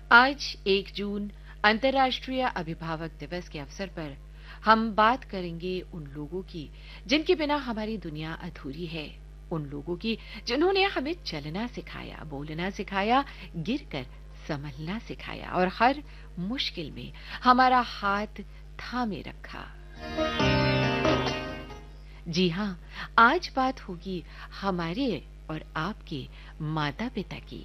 आज 1 जून अंतर्राष्ट्रीय अभिभावक दिवस के अवसर पर हम बात करेंगे उन लोगों की जिनके बिना हमारी दुनिया अधूरी है। उन लोगों की जिन्होंने हमें चलना सिखाया, बोलना सिखाया, गिरकर संभलना सिखाया और हर मुश्किल में हमारा हाथ थामे रखा। जी हां, आज बात होगी हमारे और आपके माता-पिता की।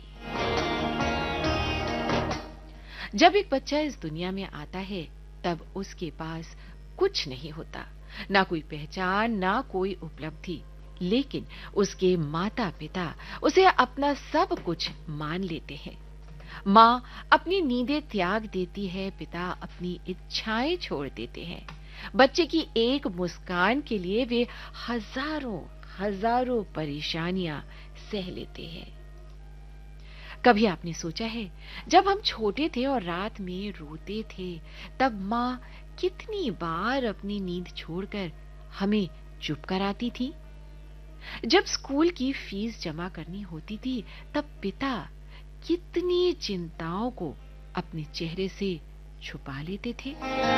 जब एक बच्चा इस दुनिया में आता है, तब उसके पास कुछ नहीं होता, ना कोई पहचान, ना कोई उपलब्धि, लेकिन उसके माता-पिता उसे अपना सब कुछ मान लेते हैं। माँ अपनी नींदें त्याग देती है, पिता अपनी इच्छाएं छोड़ देते हैं। बच्चे की एक मुस्कान के लिए वे हजारों हजारों परेशानियां सह लेते हैं। कभी आपने सोचा है, जब हम छोटे थे और रात में रोते थे, तब माँ कितनी बार अपनी नींद छोड़कर हमें चुप कराती थी? जब स्कूल की फीस जमा करनी होती थी, तब पिता कितनी चिंताओं को अपने चेहरे से छुपा लेते थे।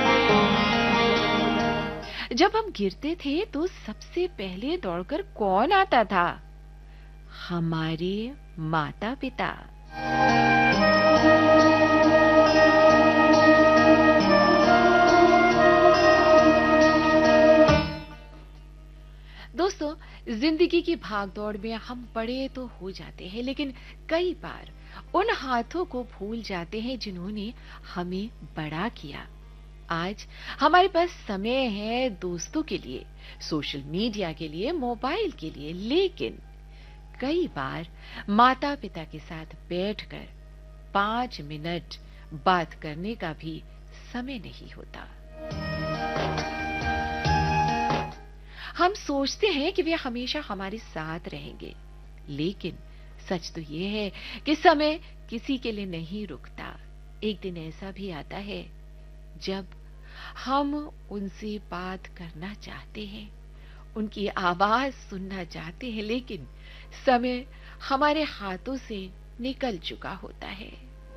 जब हम गिरते थे, तो सबसे पहले दौड़कर कौन आता था? हमारे माता-पिता। दोस्तों, जिंदगी की भागदौड़ में हम बड़े तो हो जाते हैं, लेकिन कई बार उन हाथों को भूल जाते हैं जिन्होंने हमें बड़ा किया। आज हमारे पास समय है दोस्तों के लिए, सोशल मीडिया के लिए, मोबाइल के लिए, लेकिन कई बार माता-पिता के साथ बैठकर 5 मिनट बात करने का भी समय नहीं होता। हम सोचते हैं कि वे हमेशा हमारे साथ रहेंगे, लेकिन सच तो यह है कि समय किसी के लिए नहीं रुकता। एक दिन ऐसा भी आता है जब हम उनसे बात करना चाहते हैं, उनकी आवाज सुनना चाहते हैं, लेकिन समय हमारे हाथों से निकल चुका होता है।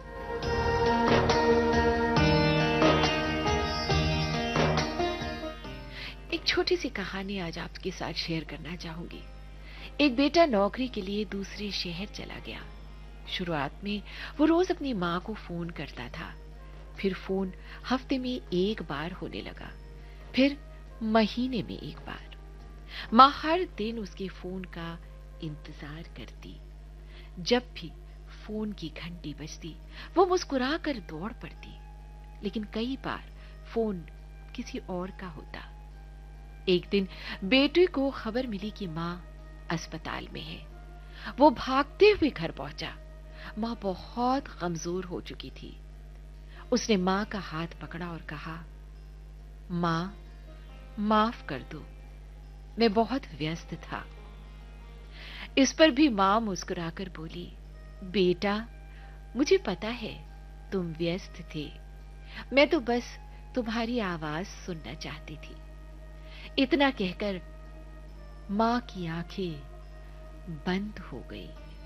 एक छोटी सी कहानी आज आपके साथ शेयर करना चाहूंगी। एक बेटा नौकरी के लिए दूसरे शहर चला गया। शुरुआत में वो रोज अपनी माँ को फोन करता था, फिर फोन हफ्ते में एक बार होने लगा, फिर महीने में एक बार। माँ हर दिन उसके फोन का इंतजार करती। जब भी फोन की घंटी बजती, वो मुस्कुराकर दौड़ पड़ती, लेकिन कई बार फोन किसी और का होता। एक दिन बेटे को खबर मिली कि माँ अस्पताल में है। वो भागते हुए घर पहुंचा। माँ बहुत कमजोर हो चुकी थी। उसने माँ का हाथ पकड़ा और कहा, माँ, माफ कर दो, मैं बहुत व्यस्त था। इस पर भी माँ मुस्कुराकर बोली, बेटा, मुझे पता है तुम व्यस्त थे, मैं तो बस तुम्हारी आवाज सुनना चाहती थी। इतना कहकर माँ की आंखें बंद हो गई।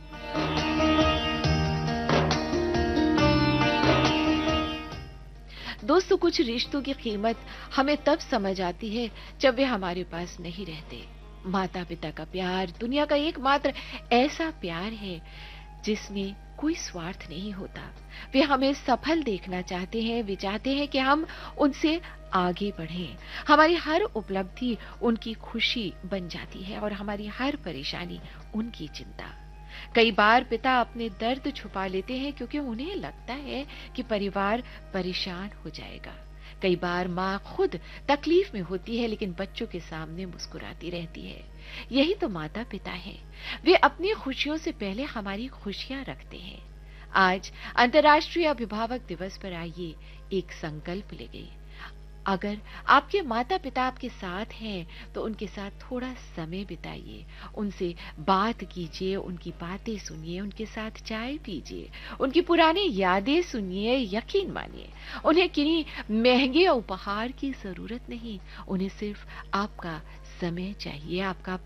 दोस्तों, कुछ रिश्तों की कीमत हमें तब समझ आती है जब वे हमारे पास नहीं रहते। माता पिता का प्यार दुनिया का एकमात्र ऐसा प्यार है जिसमें कोई स्वार्थ नहीं होता। वे हमें सफल देखना चाहते हैं, वे चाहते हैं कि हम उनसे आगे बढ़ें। हमारी हर उपलब्धि उनकी खुशी बन जाती है और हमारी हर परेशानी उनकी चिंता। कई बार पिता अपने दर्द छुपा लेते हैं क्योंकि उन्हें लगता है कि परिवार परेशान हो जाएगा। कई बार माँ खुद तकलीफ में होती है, लेकिन बच्चों के सामने मुस्कुराती रहती है। यही तो माता पिता है, वे अपनी खुशियों से पहले हमारी खुशियां रखते हैं। आज अंतर्राष्ट्रीय अभिभावक दिवस पर आइए एक संकल्प लेंगे। अगर आपके माता पिता आपके साथ हैं, तो उनके साथ थोड़ा समय बिताइए, उनसे बात कीजिए, उनकी बातें सुनिए, उनके साथ चाय पीजिए, उनकी पुरानी यादें सुनिए। यकीन मानिए, उन्हें किन्हीं महंगे उपहार की जरूरत नहीं, उन्हें सिर्फ आपका समय चाहिए, आपका